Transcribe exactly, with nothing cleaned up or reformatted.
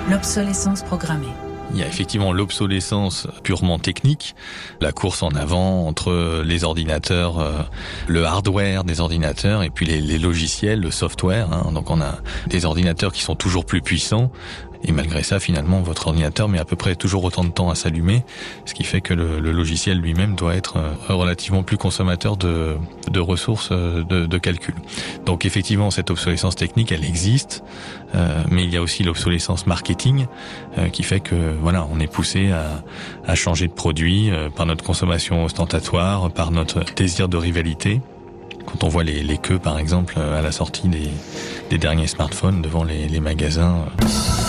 L'obsolescence programmée. Il y a effectivement l'obsolescence purement technique, la course en avant entre les ordinateurs, euh, le hardware des ordinateurs et puis les, les logiciels, le software. Hein. Donc on a des ordinateurs qui sont toujours plus puissants et malgré ça, finalement, votre ordinateur met à peu près toujours autant de temps à s'allumer, ce qui fait que le, le logiciel lui-même doit être euh, relativement plus consommateur de, de ressources euh, de, de calcul. Donc effectivement, cette obsolescence technique, elle existe, euh, mais il y a aussi l'obsolescence marketing euh, qui fait que voilà, on est poussé à, à changer de produit euh, par notre consommation ostentatoire, par notre désir de rivalité. Quand on voit les, les queues, par exemple, à la sortie des, des derniers smartphones devant les, les magasins.